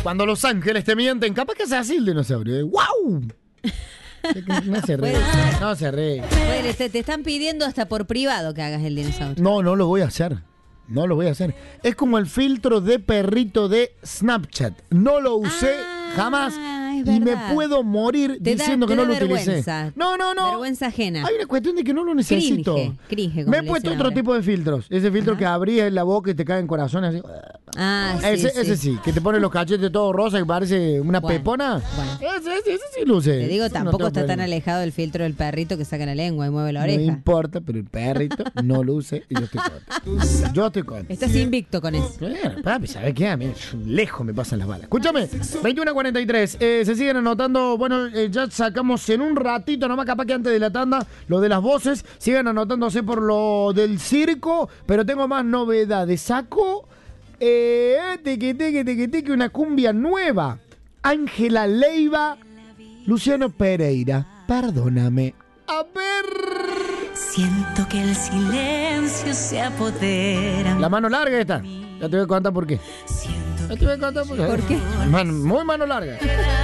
Cuando los ángeles te mienten, capaz que sea así el dinosaurio. ¡Wow! No se ríe. No se ríe. Bueno, te están pidiendo hasta por privado que hagas el dinosaurio. No lo voy a hacer. No lo voy a hacer. Es como el filtro de perrito de Snapchat. No lo usé jamás. Y me puedo morir diciendo que no lo utilicé. No. Vergüenza ajena. Hay una cuestión de que no lo necesito. Cringe, me he puesto otro tipo de filtros. Ese filtro que abrías en la boca y te caen corazones así. Ese sí, que te pone los cachetes todo rosa que parece una pepona. Bueno. Ese sí luce. Te digo, tampoco está tan alejado del filtro del perrito que saca la lengua y mueve la oreja. No importa, pero el perrito no luce y yo estoy con. Estás invicto con eso. Papi, ¿sabes qué? A mí lejos me pasan las balas. Escúchame, 21:43. Se siguen anotando, bueno, ya sacamos en un ratito, nomás capaz que antes de la tanda, lo de las voces. Sigan anotándose por lo del circo, pero tengo más novedades. Saco una cumbia nueva. Ángela Leiva, Luciano Pereira, perdóname. A ver. Siento que el silencio se apodera. La mano larga esta. Ya te voy a contar por qué. ¿Por qué? Muy mano larga.